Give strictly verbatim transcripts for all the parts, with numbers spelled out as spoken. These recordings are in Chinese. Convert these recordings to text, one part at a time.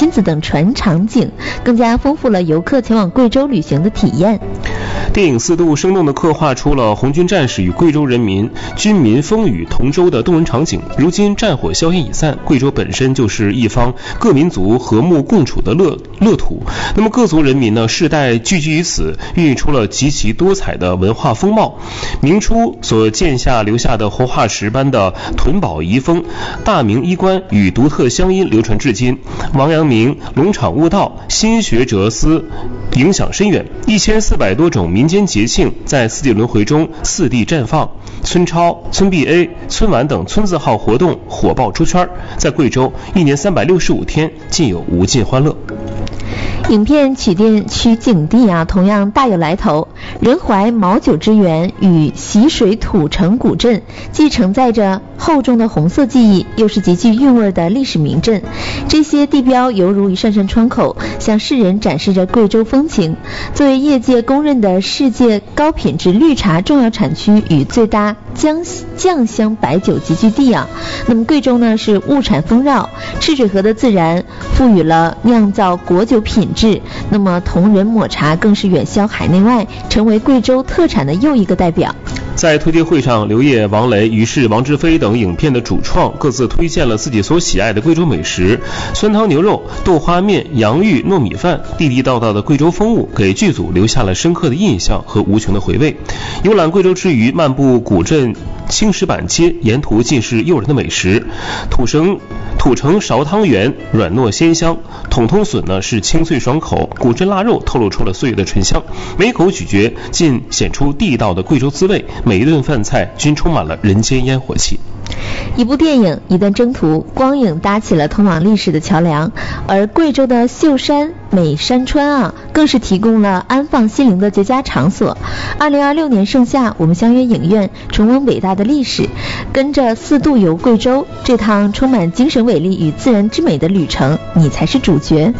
亲子等全场景，更加丰富了游客前往贵州旅行的体验。 电影《四渡》生动地刻画出了红军战士与贵州人民军民风雨同舟的动人场景。如今战火硝烟已散，贵州本身就是一方各民族和睦共处的乐乐土。那么各族人民呢，世代聚居于此，孕育出了极其多彩的文化风貌。明初所建下留下的活化石般的屯堡遗风、大明衣冠与独特乡音流传至今。王阳明龙场悟道，心学哲思影响深远。一千四百多种民间节庆在四季轮回中四地绽放，村超、村 B A、村晚等村字号活动火爆出圈，在贵州一年三百六十五天尽有无尽欢乐。 影片取景取景地啊，同样大有来头。仁怀毛九之源与习水土城古镇，既承载着厚重的红色记忆，又是极具韵味的历史名镇。这些地标犹如一扇扇窗口，向世人展示着贵州风情。作为业界公认的世界高品质绿茶重要产区与最大酱酱香白酒集聚地啊，那么贵州呢是物产丰饶，赤水河的自然赋予了酿造果酒品质，那么同仁抹茶更是远销海内外，成为贵州特产的又一个代表。 在推介会上，刘烨、王雷、于是、王志飞等影片的主创各自推荐了自己所喜爱的贵州美食，酸汤牛肉、豆花面、洋芋、糯米饭，地地道道的贵州风物给剧组留下了深刻的印象和无穷的回味。游览贵州之余，漫步古镇青石板街，沿途尽是诱人的美食。土城土城苕汤圆软糯鲜香，筒筒笋呢是清脆爽口，古镇腊肉透露出了岁月的醇香，每口咀嚼尽显出地道的贵州滋味，每一顿饭菜均充满了人间烟火气。 一部电影，一段征途，光影搭起了通往历史的桥梁，而贵州的秀山美山川啊，更是提供了安放心灵的绝佳场所。二零二六年盛夏，我们相约影院，重温伟大的历史，跟着四渡游贵州，这趟充满精神伟力与自然之美的旅程，你才是主角。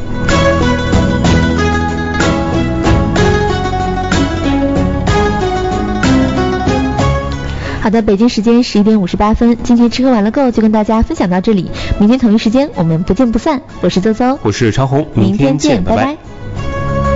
好的，北京时间十一点五十八分，今天吃喝玩乐购就跟大家分享到这里，明天同一时间我们不见不散。我是邹邹， 我是长红，明天见，拜拜。拜拜。